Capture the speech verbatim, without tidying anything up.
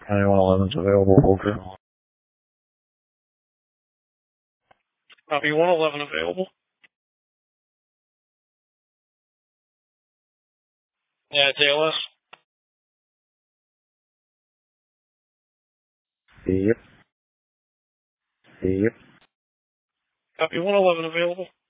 County one eleven's available, Walker. Copy, one eleven available. Yeah, it's A L S. Yep. Yep. Copy, one eleven available.